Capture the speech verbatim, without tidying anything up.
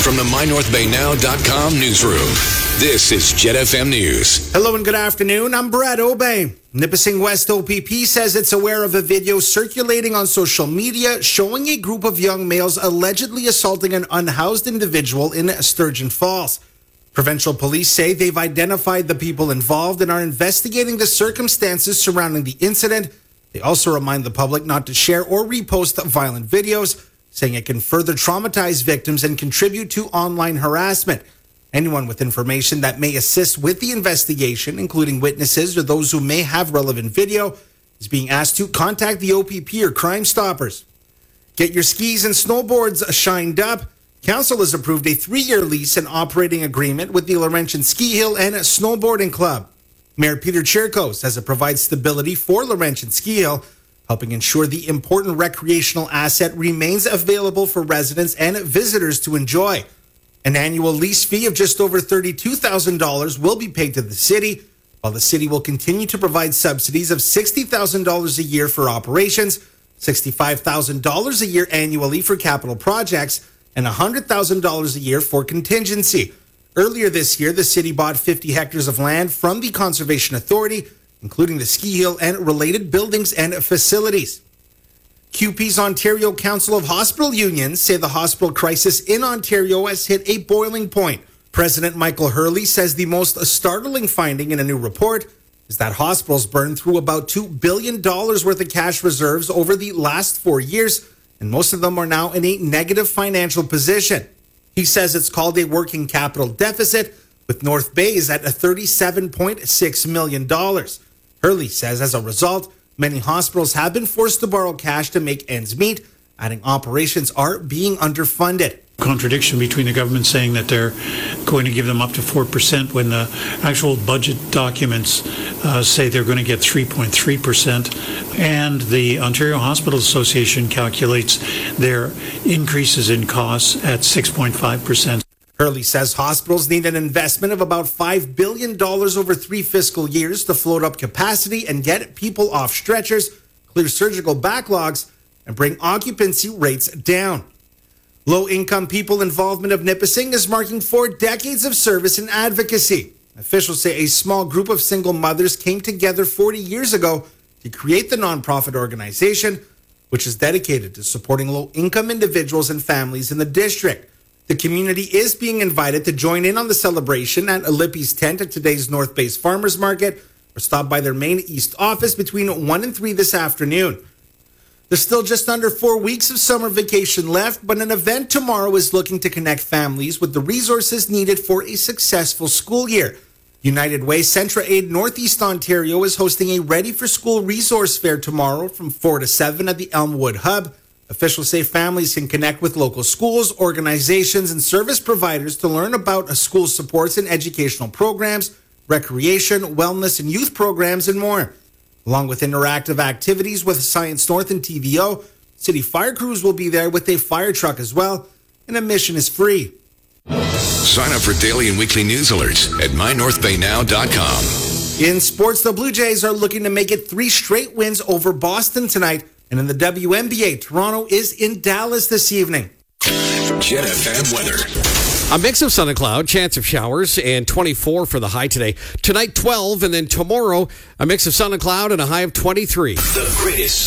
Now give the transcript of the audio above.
from the my north bay now dot com newsroom, this is Jet F M News. Hello and good afternoon. I'm Brad Obey. Nipissing West O P P says it's aware of a video circulating on social media showing a group of young males allegedly assaulting an unhoused individual in Sturgeon Falls. Provincial police say they've identified the people involved and are investigating the circumstances surrounding the incident. They also remind the public not to share or repost violent videos, saying it can further traumatize victims and contribute to online harassment. Anyone with information that may assist with the investigation, including witnesses or those who may have relevant video, is being asked to contact the O P P or Crime Stoppers. Get your skis and snowboards shined up. Council has approved a three-year lease and operating agreement with the Laurentian Ski Hill and Snowboarding Club. Mayor Peter Chirko says it provides stability for Laurentian Ski Hill, helping ensure the important recreational asset remains available for residents and visitors to enjoy. An annual lease fee of just over thirty-two thousand dollars will be paid to the city, while the city will continue to provide subsidies of sixty thousand dollars a year for operations, sixty-five thousand dollars a year annually for capital projects, and one hundred thousand dollars a year for contingency. Earlier this year, the city bought fifty hectares of land from the Conservation Authority, including the ski hill and related buildings and facilities. Q P's Ontario Council of Hospital Unions say the hospital crisis in Ontario has hit a boiling point. President Michael Hurley says the most startling finding in a new report is that hospitals burned through about two billion dollars worth of cash reserves over the last four years, and most of them are now in a negative financial position. He says it's called a working capital deficit, with North Bay's at thirty-seven point six million dollars. Hurley says as a result, many hospitals have been forced to borrow cash to make ends meet, adding operations are being underfunded. Contradiction between the government saying that they're going to give them up to four percent when the actual budget documents uh, say they're going to get three point three percent, and the Ontario Hospital Association calculates their increases in costs at six point five percent. Hurley says hospitals need an investment of about five billion dollars over three fiscal years to float up capacity and get people off stretchers, clear surgical backlogs, and bring occupancy rates down. Low-income people involvement of Nipissing is marking four decades of service and advocacy. Officials say a small group of single mothers came together forty years ago to create the nonprofit organization, which is dedicated to supporting low-income individuals and families in the district. The community is being invited to join in on the celebration at Lippy's tent at today's North Bay's Farmers Market, or stop by their main east office between one and three this afternoon. There's still just under four weeks of summer vacation left, but an event tomorrow is looking to connect families with the resources needed for a successful school year. United Way Centra Aid Northeast Ontario is hosting a Ready for School resource fair tomorrow from four to seven at the Elmwood Hub. Officials say families can connect with local schools, organizations, and service providers to learn about school supports and educational programs, recreation, wellness, and youth programs, and more. Along with interactive activities with Science North and T V O, city fire crews will be there with a fire truck as well, and admission is free. Sign up for daily and weekly news alerts at my north bay now dot com. In sports, the Blue Jays are looking to make it three straight wins over Boston tonight. And in the W N B A, Toronto is in Dallas this evening. Jet F M weather. A mix of sun and cloud, chance of showers, and twenty-four for the high today. Tonight, twelve, and then tomorrow, a mix of sun and cloud and a high of twenty-three. The greatest